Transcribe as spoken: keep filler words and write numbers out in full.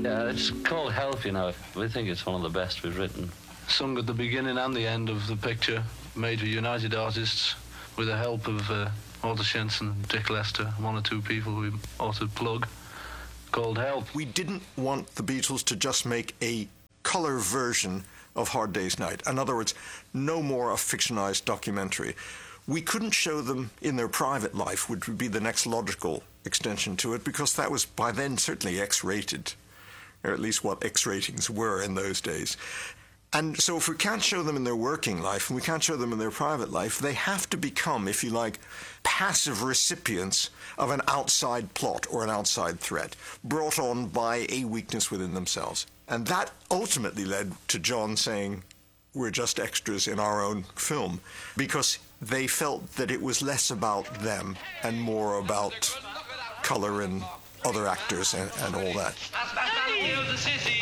Yeah, it's called Help, you know. We think it's one of the best we've written. Sung at the beginning and the end of the picture, made with United Artists, with the help of uh, Walter Shenson, Dick Lester, one or two people we ought to plug, called Help. We didn't want the Beatles to just make a colour version of Hard Day's Night. In other words, no more a fictionized documentary. We couldn't show them in their private life, which would be the next logical extension to it, because that was by then certainly X-rated, or at least what X ratings were in those days. And so if we can't show them in their working life and we can't show them in their private life, they have to become, if you like, passive recipients of an outside plot or an outside threat brought on by a weakness within themselves. And that ultimately led to John saying, we're just extras in our own film, because they felt that it was less about them and more about colour and other actors and, and all that.